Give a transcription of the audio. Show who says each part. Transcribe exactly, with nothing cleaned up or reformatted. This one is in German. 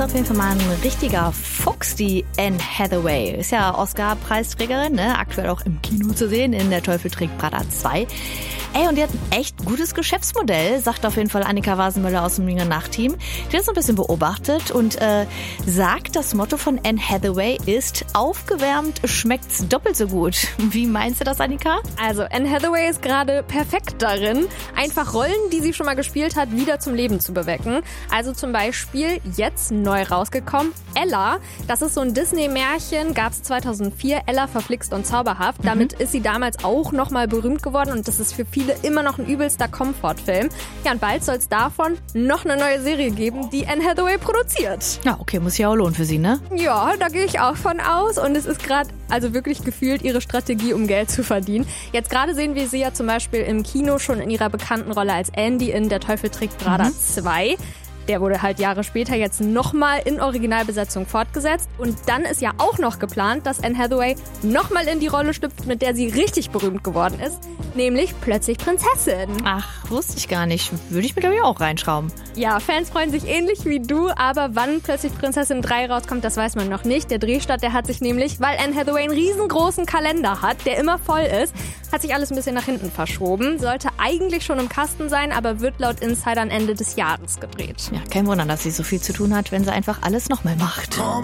Speaker 1: Auf jeden Fall mal ein richtiger Fuchs, die Anne Hathaway. Ist ja Oscar-Preisträgerin, ne? Aktuell auch im Kino zu sehen, in Der Teufel trägt Prada zwei. Ey, und die hat ein echt gutes Geschäftsmodell, sagt auf jeden Fall Annika Wasenmöller aus dem Ringer Nachteam. Die hat das ein bisschen beobachtet und äh, sagt, das Motto von Anne Hathaway ist, aufgewärmt schmeckt's doppelt so gut. Wie meinst du das, Annika?
Speaker 2: Also, Anne Hathaway ist gerade perfekt darin, einfach Rollen, die sie schon mal gespielt hat, wieder zum Leben zu bewecken. Also zum Beispiel jetzt neu rausgekommen, Ella. Das ist so ein Disney-Märchen, gab's zweitausendvier, Ella verflixt und zauberhaft. Mhm. Damit ist sie damals auch nochmal berühmt geworden und das ist für viele immer noch ein übelster Komfortfilm. Ja, und bald soll es davon noch eine neue Serie geben, die Anne Hathaway produziert.
Speaker 1: Ja, okay, muss ja auch lohnen für sie, ne?
Speaker 2: Ja, da gehe ich auch von aus und es ist gerade also wirklich gefühlt ihre Strategie, um Geld zu verdienen. Jetzt gerade sehen wir sie ja zum Beispiel im Kino schon in ihrer bekannten Rolle als Andy in Der Teufel trägt Prada mhm. zwei. Der wurde halt Jahre später jetzt nochmal in Originalbesetzung fortgesetzt. Und dann ist ja auch noch geplant, dass Anne Hathaway nochmal in die Rolle schlüpft, mit der sie richtig berühmt geworden ist. Nämlich plötzlich Prinzessin.
Speaker 1: Ach, wusste ich gar nicht. Würde ich mir, glaube ich, auch reinschrauben.
Speaker 2: Ja, Fans freuen sich ähnlich wie du, aber wann plötzlich Prinzessin drei rauskommt, das weiß man noch nicht. Der Drehstart, der hat sich nämlich, weil Anne Hathaway einen riesengroßen Kalender hat, der immer voll ist, hat sich alles ein bisschen nach hinten verschoben. Sollte eigentlich schon im Kasten sein, aber wird laut Insidern Ende des Jahres gedreht.
Speaker 1: Ja, kein Wunder, dass sie so viel zu tun hat, wenn sie einfach alles nochmal macht.